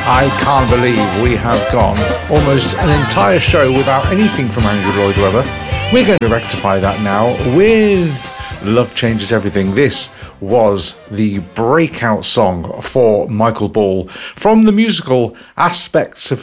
I can't believe we have gone almost an entire show without anything from Andrew Lloyd Webber. We're going to rectify that now with Love Changes Everything. This was the breakout song for Michael Ball from the musical Aspects of